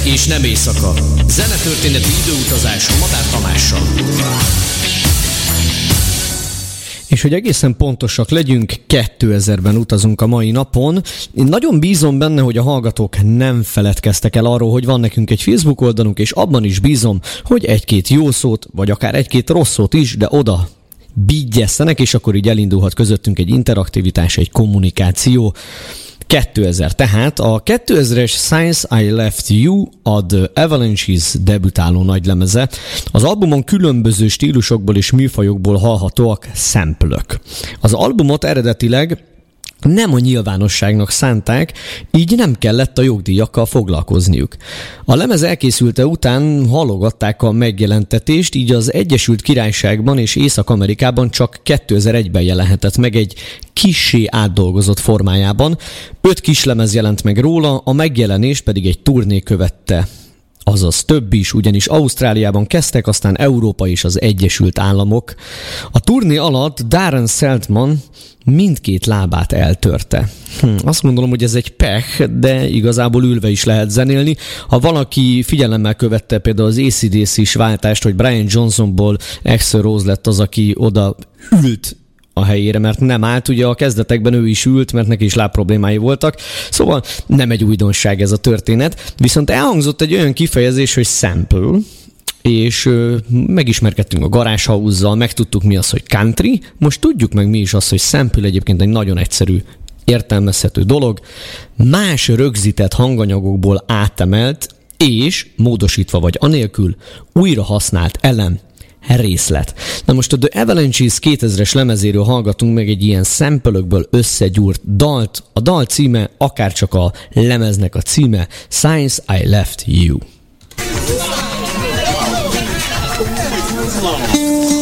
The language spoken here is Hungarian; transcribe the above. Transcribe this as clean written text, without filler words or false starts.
és nem éjszaka. Zenetörténeti időutazás Madár Tamással. És hogy egészen pontosak legyünk, 2000-ben utazunk a mai napon. Én nagyon bízom benne, hogy a hallgatók nem feledkeztek el arról, hogy van nekünk egy Facebook oldalunk, és abban is bízom, hogy egy-két jó szót, vagy akár egy-két rossz szót is, de oda bígyesztenek, és akkor így elindulhat közöttünk egy interaktivitás, egy kommunikáció. 2000. Tehát a 2000-es Since I Left You a The Avalanches debütáló nagylemeze. Az albumon különböző stílusokból és műfajokból hallhatóak sample-ök. Az albumot eredetileg nem a nyilvánosságnak szánták, így nem kellett a jogdíjakkal foglalkozniuk. A lemez elkészülte után halogatták a megjelentetést, így az Egyesült Királyságban és Észak-Amerikában csak 2001-ben jelenhetett meg egy kissé átdolgozott formájában. 5 kislemez jelent meg róla, a megjelenést pedig egy turné követte. Azaz több is, ugyanis Ausztráliában kezdtek, aztán Európa és az Egyesült Államok. A turné alatt Darren Seltman mindkét lábát eltörte. Azt mondom, hogy ez egy pech, de igazából ülve is lehet zenélni. Ha valaki figyelemmel követte például az AC/DC-s váltást, hogy Brian Johnsonból Axl Rose lett az, aki oda ült a helyére, mert nem állt, ugye a kezdetekben ő is ült, mert neki is lábproblémái voltak, szóval nem egy újdonság ez a történet, viszont elhangzott egy olyan kifejezés, hogy sample, és megismerkedtünk a Garage House-zal, megtudtuk mi az, hogy country, most tudjuk meg mi is az, hogy sample egyébként egy nagyon egyszerű, értelmezhető dolog, más rögzített hanganyagokból átemelt, és módosítva vagy anélkül újra használt elem, részlet. Na most a The Avalanches 2000-es lemezéről hallgatunk meg egy ilyen sample-ökből összegyúrt dalt. A dal címe, akárcsak a lemeznek a címe, Since I Left You.